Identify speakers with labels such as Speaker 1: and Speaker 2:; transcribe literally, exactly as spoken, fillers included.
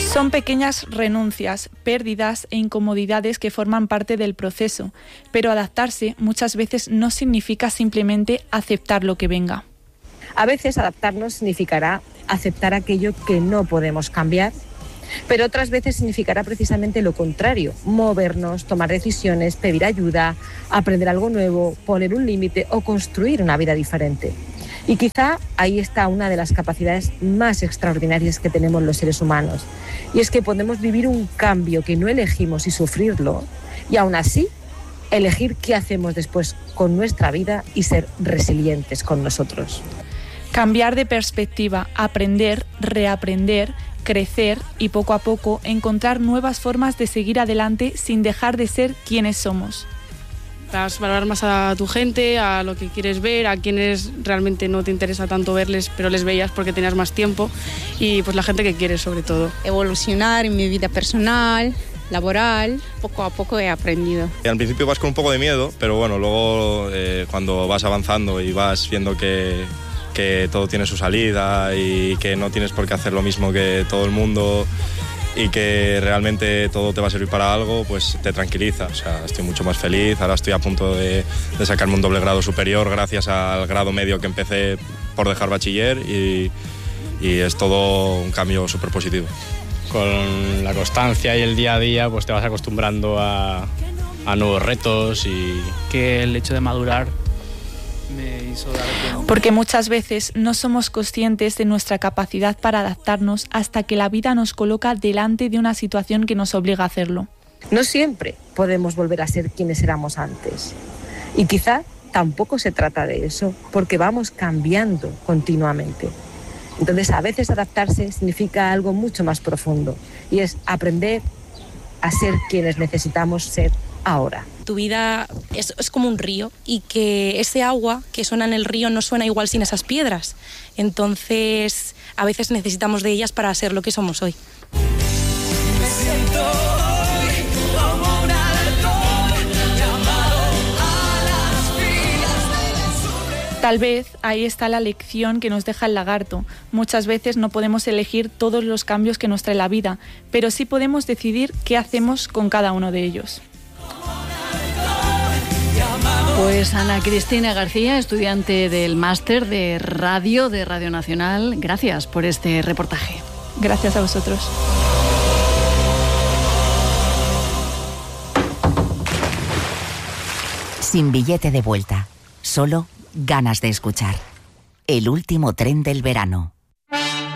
Speaker 1: Son pequeñas renuncias, pérdidas e incomodidades que forman parte del proceso, pero adaptarse muchas veces no significa simplemente aceptar lo que venga.
Speaker 2: A veces adaptarnos significará aceptar aquello que no podemos cambiar, pero otras veces significará precisamente lo contrario, movernos, tomar decisiones, pedir ayuda, aprender algo nuevo, poner un límite o construir una vida diferente. Y quizá ahí está una de las capacidades más extraordinarias que tenemos los seres humanos, y es que podemos vivir un cambio que no elegimos y sufrirlo, y aún así elegir qué hacemos después con nuestra vida y ser resilientes con nosotros.
Speaker 1: Cambiar de perspectiva, aprender, reaprender, crecer y poco a poco encontrar nuevas formas de seguir adelante sin dejar de ser quienes somos.
Speaker 3: Vas a valorar más a tu gente, a lo que quieres ver, a quienes realmente no te interesa tanto verles, pero les veías porque tenías más tiempo, y pues la gente que quieres sobre todo.
Speaker 4: Evolucionar en mi vida personal, laboral, poco a poco he aprendido.
Speaker 5: Al principio vas con un poco de miedo, pero bueno, luego eh, cuando vas avanzando y vas viendo que, que todo tiene su salida y que no tienes por qué hacer lo mismo que todo el mundo y que realmente todo te va a servir para algo, pues te tranquiliza. O sea, estoy mucho más feliz. Ahora estoy a punto de, de sacarme un doble grado superior gracias al grado medio que empecé por dejar bachiller, y, y es todo un cambio súper positivo.
Speaker 6: Con la constancia y el día a día pues te vas acostumbrando a, a nuevos retos, y
Speaker 7: que el hecho de madurar me hizo dar cuenta.
Speaker 1: Porque muchas veces no somos conscientes de nuestra capacidad para adaptarnos hasta que la vida nos coloca delante de una situación que nos obliga a hacerlo.
Speaker 2: No siempre podemos volver a ser quienes éramos antes. Y quizá tampoco se trata de eso, porque vamos cambiando continuamente. Entonces, a veces adaptarse significa algo mucho más profundo, y es aprender a ser quienes necesitamos ser ahora.
Speaker 8: Tu vida es, es como un río, y que ese agua que suena en el río no suena igual sin esas piedras. Entonces, a veces necesitamos de ellas para ser lo que somos hoy.
Speaker 9: Me siento hoy como un halcón llamado a las filas del...
Speaker 1: Tal vez ahí está la lección que nos deja el lagarto. Muchas veces no podemos elegir todos los cambios que nos trae la vida, pero sí podemos decidir qué hacemos con cada uno de ellos.
Speaker 10: Pues Ana Cristina García, estudiante del máster de radio de Radio Nacional, gracias por este reportaje.
Speaker 1: Gracias a vosotros.
Speaker 11: Sin billete de vuelta, solo ganas de escuchar. El último tren del verano.